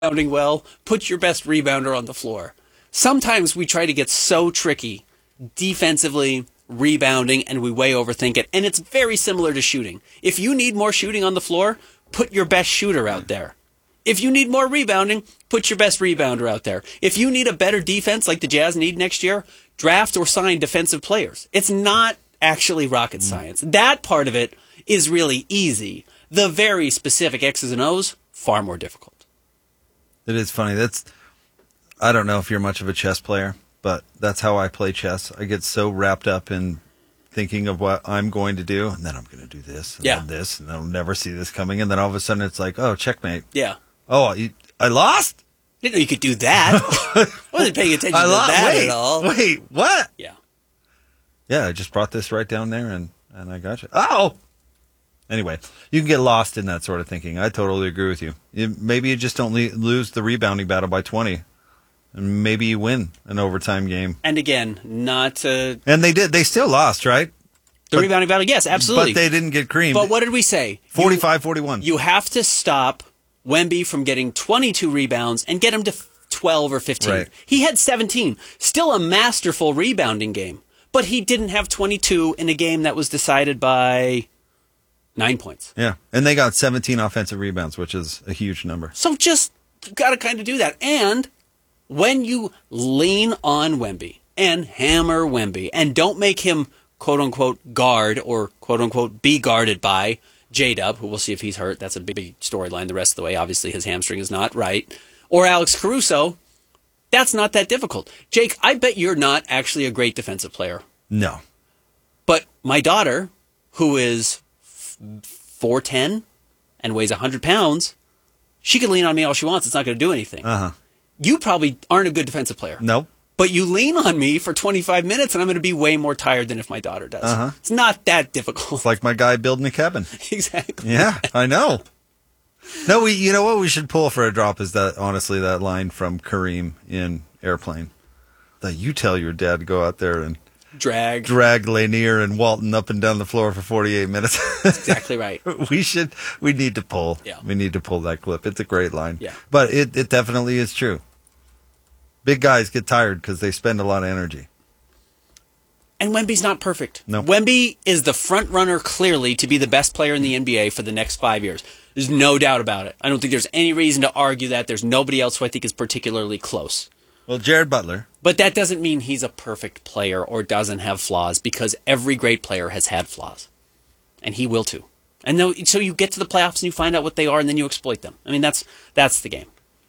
rebounding well, put your best rebounder on the floor. Sometimes we try to get so tricky defensively, rebounding, and we way overthink it. And it's very similar to shooting. If you need more shooting on the floor, put your best shooter out there. If you need more rebounding, put your best rebounder out there. If you need a better defense like the Jazz need next year, draft or sign defensive players. It's not actually rocket science. That part of it is really easy. The very specific X's and O's, far more difficult. It is funny. I don't know if you're much of a chess player, but that's how I play chess. I get so wrapped up in thinking of what I'm going to do, and then I'm going to do this, and then this, and I'll never see this coming, and then all of a sudden it's like, oh, checkmate. Yeah. Oh, I lost? Didn't know you could do that. I wasn't paying attention to that at all. Wait, what? Yeah. Yeah, I just brought this right down there, and I got you. Oh! Anyway, you can get lost in that sort of thinking. I totally agree with you. Maybe you just don't lose the rebounding battle by 20. And maybe you win an overtime game. And again, not... And they did. They still lost, right? Rebounding battle, yes, absolutely. But they didn't get creamed. But what did we say? 45-41. You have to stop Wemby from getting 22 rebounds and get him to 12 or 15. Right. He had 17. Still a masterful rebounding game. But he didn't have 22 in a game that was decided by 9 points. Yeah, and they got 17 offensive rebounds, which is a huge number. So just got to kind of do that. And when you lean on Wemby and hammer Wemby and don't make him quote-unquote guard or quote-unquote be guarded by J-Dub, who we'll see if he's hurt. That's a big storyline the rest of the way. Obviously, his hamstring is not right. Or Alex Caruso. That's not that difficult. Jake, I bet you're not actually a great defensive player. No. But my daughter, who is 4'10" and weighs 100 pounds, she can lean on me all she wants. It's not going to do anything. Uh-huh. You probably aren't a good defensive player. Nope. But you lean on me for 25 minutes, and I'm going to be way more tired than if my daughter does. Uh-huh. It's not that difficult. It's like my guy building a cabin. Exactly. Yeah, I know. No, you know what we should pull for a drop is that, honestly, that line from Kareem in Airplane. That you tell your dad to go out there and drag Lanier and Walton up and down the floor for 48 minutes. That's exactly right. We need to pull. Yeah. We need to pull that clip. It's a great line. Yeah. But it definitely is true. Big guys get tired because they spend a lot of energy. And Wemby's not perfect. No. Wemby is the front runner clearly to be the best player in the NBA for the next 5 years. There's no doubt about it. I don't think there's any reason to argue that. There's nobody else who I think is particularly close. Well, Jared Butler. But that doesn't mean he's a perfect player or doesn't have flaws, because every great player has had flaws. And he will too. And so you get to the playoffs and you find out what they are and then you exploit them. I mean, that's the game.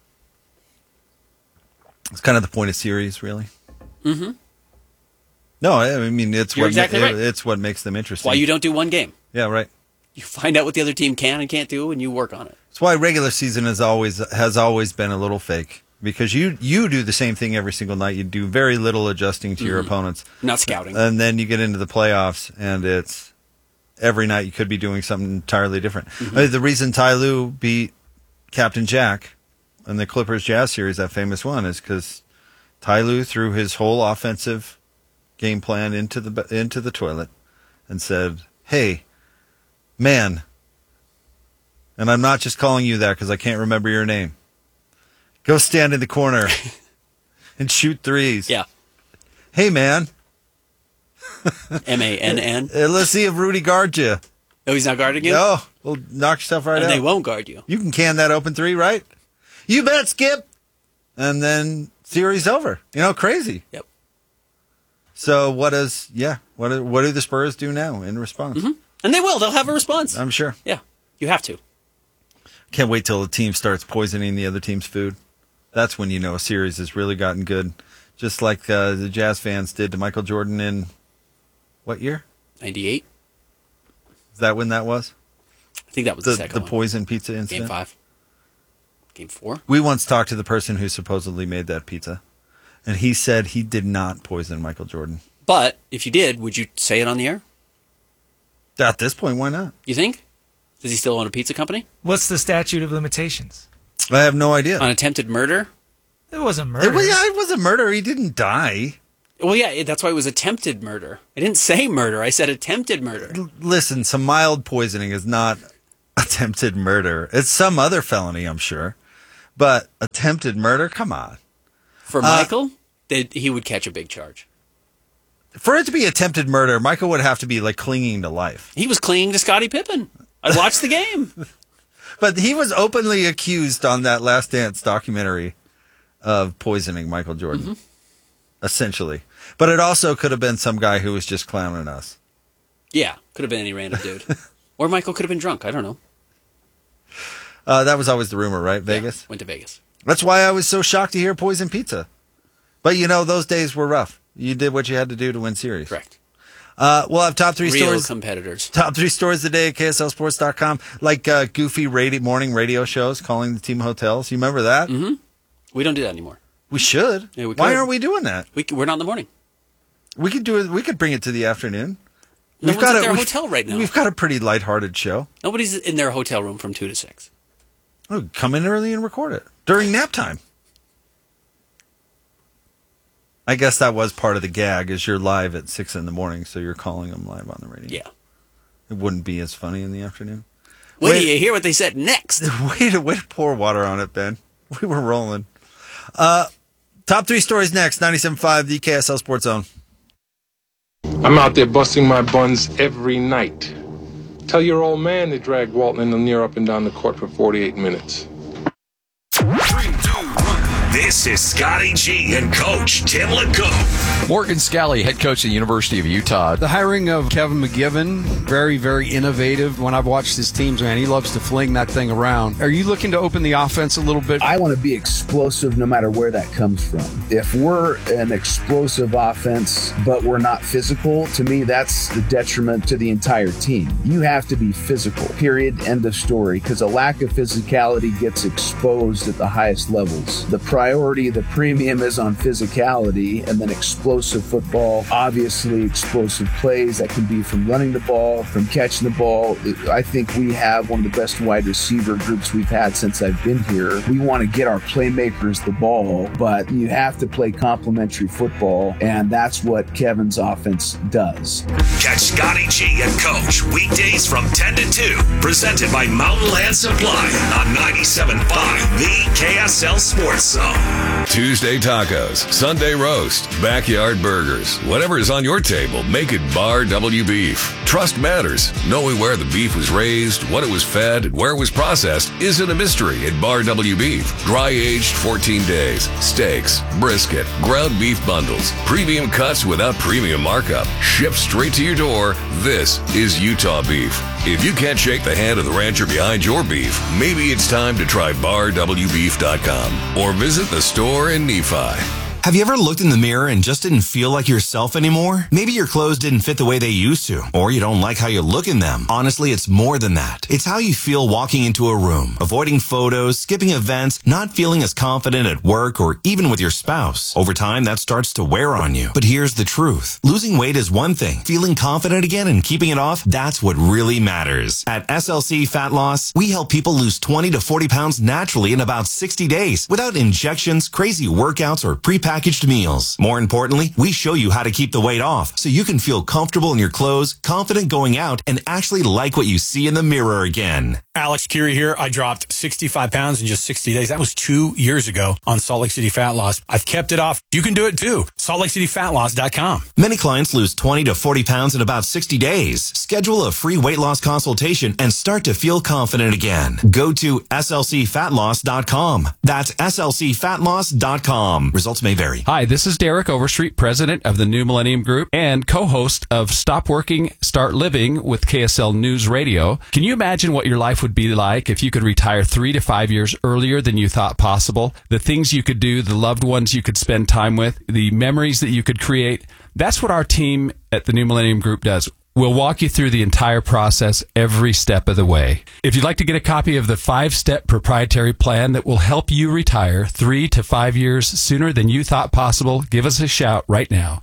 It's kind of the point of series, really. Mm-hmm. No, I mean, it's exactly right. It's what makes them interesting. Why you don't do one game. Yeah, right. You find out what the other team can and can't do, and you work on it. That's why regular season has always been a little fake, because you do the same thing every single night. You do very little adjusting to your opponents. Not scouting. And then you get into the playoffs, and it's every night you could be doing something entirely different. Mm-hmm. The reason Ty Lue beat Captain Jack in the Clippers Jazz series, that famous one, is because Ty Lue threw his whole offensive game plan into the toilet and said, "Hey, man," and I'm not just calling you that because I can't remember your name, "go stand in the corner and shoot threes." Yeah. Hey, man. MANN. Let's see if Rudy guards you. No, he's not guarding you? No, we'll knock yourself right out. And they won't guard you. You can can that open three, right? You bet, Skip. And then series over. Crazy. Yep. So what do the Spurs do now in response? Mm-hmm. And they will. They'll have a response. I'm sure. Yeah. You have to. Can't wait till the team starts poisoning the other team's food. That's when you know a series has really gotten good. Just like the Jazz fans did to Michael Jordan in what year? 98. Is that when that was? I think that was the second the one. poison pizza incident? Game 5. Game 4. We once talked to the person who supposedly made that pizza, and he said he did not poison Michael Jordan. But if you did, would you say it on the air? At this point, why not? You think? Does he still own a pizza company? What's the statute of limitations? I have no idea. On attempted murder? It wasn't murder. It was a murder. He didn't die. Well, yeah, that's why it was attempted murder. I didn't say murder. I said attempted murder. Listen, some mild poisoning is not attempted murder. It's some other felony, I'm sure. But attempted murder? Come on. For Michael, he would catch a big charge. For it to be attempted murder, Michael would have to be like clinging to life. He was clinging to Scottie Pippen. I watched the game. But he was openly accused on that Last Dance documentary of poisoning Michael Jordan, essentially. But it also could have been some guy who was just clowning us. Yeah, could have been any random dude. Or Michael could have been drunk. I don't know. That was always the rumor, right? Vegas? Yeah, went to Vegas. That's why I was so shocked to hear Poison Pizza. But, those days were rough. You did what you had to do to win series. Correct. We'll have top three Real stories. competitors. Top three stories today at KSLSports.com. Like goofy morning radio shows calling the team hotels. You remember that? Mm-hmm. We don't do that anymore. We should. Yeah, we Why could. aren't we doing that? We're not in the morning. We could do it. We could bring it to the afternoon. No one's at their hotel right now. We've got a pretty lighthearted show. Nobody's in their hotel room from 2 to 6. Oh, come in early and record it during nap time. I guess that was part of the gag, is you're live at 6 a.m, so you're calling them live on the radio. Yeah. It wouldn't be as funny in the afternoon. Wait till you hear what they said next. Way to pour water on it, Ben. We were rolling. Top three stories next. 97.5, the KSL Sports Zone. I'm out there busting my buns every night. Tell your old man they dragged Walton and Lanier up and down the court for 48 minutes. 3, 2, 1. This is Scotty G and Coach Tim LeCoq. Morgan Scally, head coach at the University of Utah. The hiring of Kevin McGivern, very, very innovative. When I've watched his teams, man, he loves to fling that thing around. Are you looking to open the offense a little bit? I want to be explosive no matter where that comes from. If we're an explosive offense, but we're not physical, to me, that's the detriment to the entire team. You have to be physical, period, end of story, because a lack of physicality gets exposed at the highest levels. The priority, the premium is on physicality, and then explosive football, obviously explosive plays that can be from running the ball, from catching the ball. I think we have one of the best wide receiver groups we've had since I've been here. We want to get our playmakers the ball, but you have to play complementary football, and that's what Kevin's offense does. Catch Scotty G and Coach weekdays from 10 to 2, presented by Mountain Land Supply on 97.5, the KSL Sports Zone. Tuesday tacos, Sunday roast, backyard burgers. Whatever is on your table, make it Bar W Beef. Trust matters. Knowing where the beef was raised, what it was fed, and where it was processed isn't a mystery at Bar W Beef. Dry aged 14 days. Steaks, brisket, ground beef bundles, premium cuts without premium markup. Shipped straight to your door. This is Utah beef. If you can't shake the hand of the rancher behind your beef, maybe it's time to try BarWBeef.com or visit the store in Nephi. Have you ever looked in the mirror and just didn't feel like yourself anymore? Maybe your clothes didn't fit the way they used to, or you don't like how you look in them. Honestly, it's more than that. It's how you feel walking into a room, avoiding photos, skipping events, not feeling as confident at work or even with your spouse. Over time, that starts to wear on you. But here's the truth. Losing weight is one thing. Feeling confident again and keeping it off, that's what really matters. At SLC Fat Loss, we help people lose 20 to 40 pounds naturally in about 60 days without injections, crazy workouts, or prepackaged meals. More importantly, we show you how to keep the weight off so you can feel comfortable in your clothes, confident going out, and actually like what you see in the mirror again. Alex Curie here. I dropped 65 pounds in just 60 days. That was 2 years ago on Salt Lake City Fat Loss. I've kept it off. You can do it too. SaltLakeCityFatLoss.com. Many clients lose 20 to 40 pounds in about 60 days. Schedule a free weight loss consultation and start to feel confident again. Go to SLCFatLoss.com. That's SLCFatLoss.com. Results may vary. Hi, this is Derek Overstreet, president of the New Millennium Group and co-host of Stop Working, Start Living with KSL News Radio. Can you imagine what your life would be like if you could retire 3 to 5 years earlier than you thought possible? The things you could do, the loved ones you could spend time with, the memories that you could create. That's what our team at the New Millennium Group does. We'll walk you through the entire process every step of the way. If you'd like to get a copy of the 5-step proprietary plan that will help you retire 3 to 5 years sooner than you thought possible, give us a shout right now.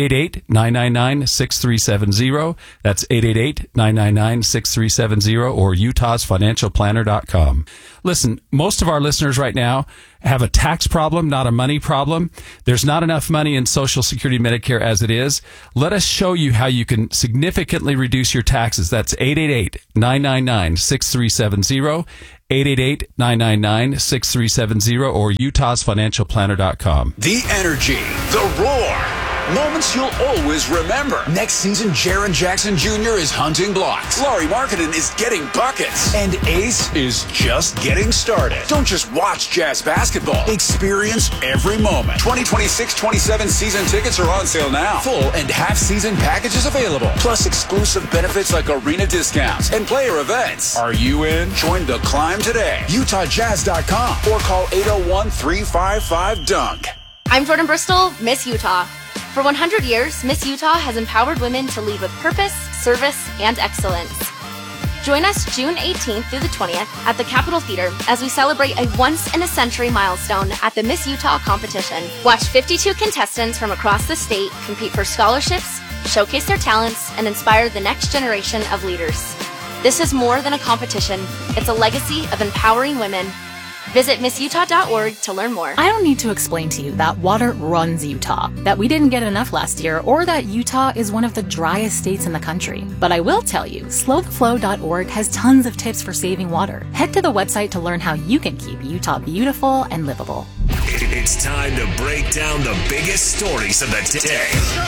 888-999-6370. That's 888-999-6370 or utahsfinancialplanner.com. Listen, most of our listeners right now have a tax problem, not a money problem. There's not enough money in Social Security Medicare as it is. Let us show you how you can significantly reduce your taxes. That's 888-999-6370. 888-999-6370 or utahsfinancialplanner.com. The energy, the roar, moments you'll always remember. Next season, Jaren Jackson Jr. is hunting blocks. Laurie Markkinen is getting buckets. And Ace is just getting started. Don't just watch Jazz basketball. Experience every moment. 2026-27 season tickets are on sale now. Full and half-season packages available. Plus exclusive benefits like arena discounts and player events. Are you in? Join the climb today. UtahJazz.com or call 801-355-DUNK. I'm Jordan Bristol, Miss Utah. For 100 years, Miss Utah has empowered women to lead with purpose, service, and excellence. Join us June 18th through the 20th at the Capitol Theater as we celebrate a once-in-a-century milestone at the Miss Utah competition. Watch 52 contestants from across the state compete for scholarships, showcase their talents, and inspire the next generation of leaders. This is more than a competition. It's a legacy of empowering women. Visit MissUtah.org to learn more. I don't need to explain to you that water runs Utah, that we didn't get enough last year, or that Utah is one of the driest states in the country. But I will tell you, slowtheflow.org has tons of tips for saving water. Head to the website to learn how you can keep Utah beautiful and livable. It's time to break down the biggest stories of the day.